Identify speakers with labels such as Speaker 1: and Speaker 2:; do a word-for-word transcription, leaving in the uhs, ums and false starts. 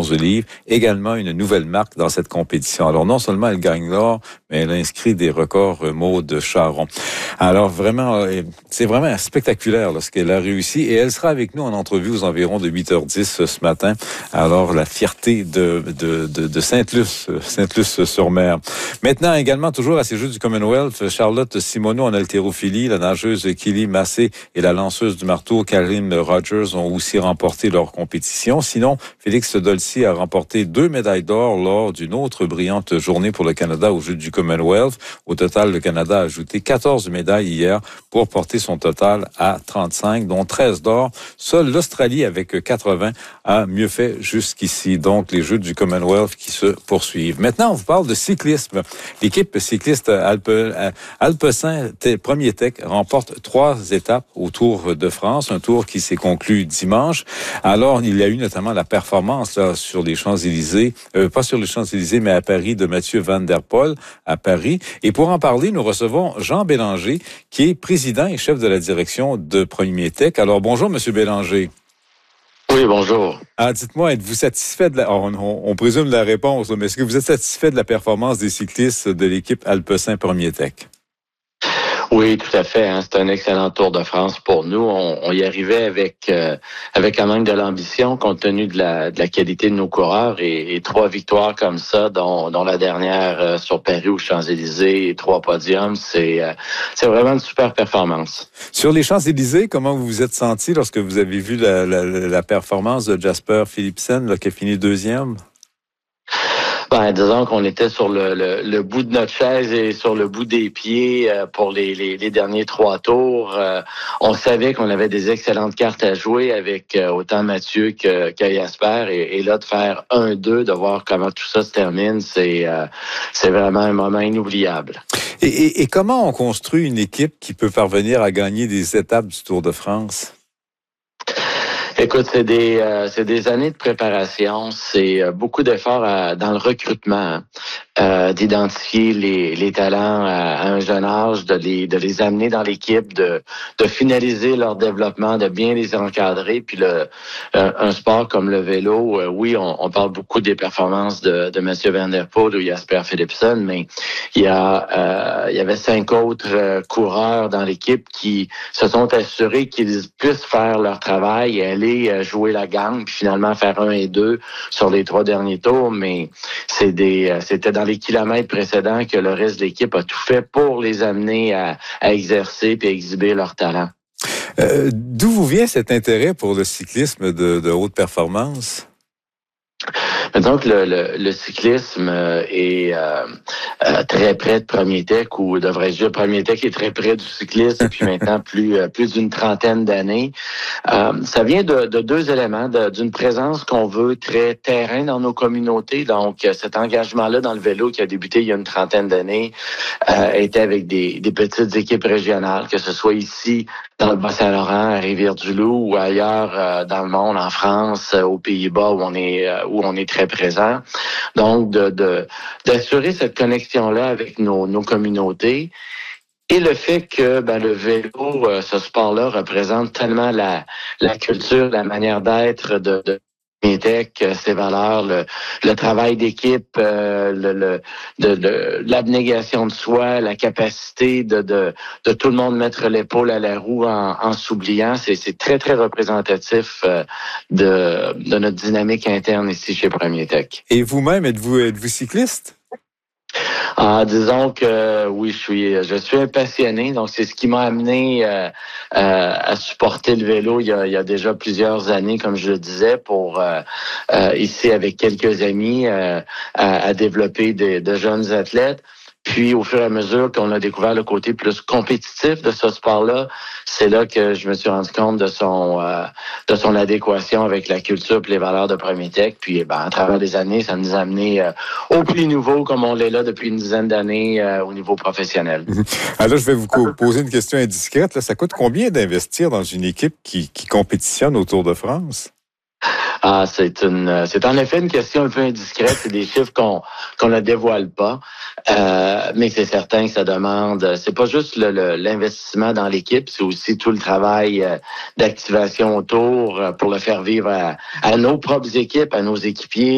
Speaker 1: onze livres, également une nouvelle marque dans cette compétition. Alors non seulement elle gagne l'or, mais elle inscrit des records Maude Charron. Alors vraiment, c'est vraiment spectaculaire là, ce qu'elle a réussi et elle sera avec nous en entrevue aux environs de huit heures dix ce matin. Alors la fierté de, de, de, de Sainte-Luce, Sainte-Luce-sur-Mer. Maintenant également, toujours à ces Jeux du Commonwealth, Charlotte Simoneau en haltérophilie, la nageuse Kili Massé et la lanceuse du marteau Karim Rogers ont aussi remporté leur compétition. Sinon, Félix Dolci a remporté deux médailles d'or lors d'une autre brillante journée pour le Canada aux Jeux du Commonwealth. Au total, le Canada a ajouté quatorze médailles hier pour porter son total à trente-cinq, dont treize d'or. Seule l'Australie, avec quatre-vingts, a mieux fait jusqu'ici. Donc, les Jeux du Commonwealth qui se poursuivent. Maintenant, on vous parle de cyclisme. L'équipe cycliste Alpe, Alpecin Premier Tech remporte trois étapes au Tour de France, un tour qui s'est conclu dimanche. Alors, il y a eu notamment la performance là, sur les Champs-Élysées, euh, pas sur les Champs-Élysées, mais à Paris, de Mathieu Van Der Poel à Paris. Et pour en parler, nous recevons Jean Bélanger, qui est président et chef de la direction de Premier Tech. Alors, bonjour, Monsieur Bélanger.
Speaker 2: Oui, bonjour.
Speaker 1: Ah, dites-moi, êtes-vous satisfait de la... On, on, on présume la réponse, mais est-ce que vous êtes satisfait de la performance des cyclistes de l'équipe Alpecin Premier Tech?
Speaker 2: Oui, tout à fait. Hein. C'est un excellent Tour de France pour nous. On, on y arrivait avec euh, avec quand même de l'ambition, compte tenu de la, de la qualité de nos coureurs et, et trois victoires comme ça, dont, dont la dernière euh, sur Paris aux Champs-Élysées et trois podiums, c'est euh, c'est vraiment une super performance.
Speaker 1: Sur les Champs-Élysées, comment vous vous êtes senti lorsque vous avez vu la, la, la performance de Jasper Philipsen, là, qui a fini deuxième?
Speaker 2: Ben, disons qu'on était sur le, le, le bout de notre chaise et sur le bout des pieds euh, pour les, les, les derniers trois tours. Euh, on savait qu'on avait des excellentes cartes à jouer avec euh, autant Mathieu que, que Jasper. Et, et là, de faire un deux, de voir comment tout ça se termine, c'est, euh, c'est vraiment un moment inoubliable.
Speaker 1: Et, et, et comment on construit une équipe qui peut parvenir à gagner des étapes du Tour de France?
Speaker 2: Écoute, c'est des euh, c'est des années de préparation, c'est euh, beaucoup d'efforts à, dans le recrutement, euh, d'identifier les, les talents à, à un jeune âge, de les de les amener dans l'équipe, de de finaliser leur développement, de bien les encadrer. Puis le euh, un sport comme le vélo, euh, oui, on, on parle beaucoup des performances de, de Mathieu Van Der Poel ou Jasper Philipsen, mais il y a euh, il y avait cinq autres euh, coureurs dans l'équipe qui se sont assurés qu'ils puissent faire leur travail et aller jouer la gagne, puis finalement faire un et deux sur les trois derniers tours, mais c'est des, c'était dans les kilomètres précédents que le reste de l'équipe a tout fait pour les amener à, à exercer et exhiber leur talent.
Speaker 1: Euh, d'où vous vient cet intérêt pour le cyclisme de, de haute performance?
Speaker 2: Donc le, le, le cyclisme est euh, euh, très près de Premier Tech, ou devrais-je dire Premier Tech est très près du cyclisme depuis maintenant plus plus d'une trentaine d'années. Euh, ça vient de, de deux éléments, de, d'une présence qu'on veut très terrain dans nos communautés. Donc cet engagement-là dans le vélo qui a débuté il y a une trentaine d'années euh, était avec des, des petites équipes régionales, que ce soit ici dans le Bas-Saint-Laurent, à Rivière-du-Loup ou ailleurs euh, dans le monde, en France, euh, aux Pays-Bas où on est euh, où on est très présent. Donc, de, de d'assurer cette connexion-là avec nos, nos communautés. Et le fait que ben, le vélo, euh, ce sport-là, représente tellement la, la culture, la manière d'être de, de Tech, ses valeurs, le, le travail d'équipe, euh, le, le, de, de, l'abnégation de soi, la capacité de, de, de tout le monde mettre l'épaule à la roue en, en s'oubliant, c'est, c'est très, très représentatif euh, de, de notre dynamique interne ici chez Premier Tech.
Speaker 1: Et vous-même, êtes-vous, êtes-vous cycliste?
Speaker 2: Ah, disons que oui, je suis, je suis un passionné. Donc, c'est ce qui m'a amené euh, euh, à supporter le vélo il y, a, il y a déjà plusieurs années, comme je le disais, pour euh, euh, ici avec quelques amis euh, à, à développer de, de jeunes athlètes. Puis, au fur et à mesure qu'on a découvert le côté plus compétitif de ce sport-là, c'est là que je me suis rendu compte de son euh, de son adéquation avec la culture et les valeurs de Premier Tech. Puis, ben, à travers les années, ça nous a amené euh, au plus nouveau, comme on l'est là depuis une dizaine d'années euh, au niveau professionnel.
Speaker 1: Alors, je vais vous poser une question indiscrète. Là, ça coûte combien d'investir dans une équipe qui, qui compétitionne au Tour de France?
Speaker 2: Ah, c'est une, c'est en effet une question un peu indiscrète. C'est des chiffres qu'on qu'on ne dévoile pas, euh, mais c'est certain que ça demande. C'est pas juste le, le, l'investissement dans l'équipe, c'est aussi tout le travail euh, d'activation autour euh, pour le faire vivre à, à nos propres équipes, à nos équipiers.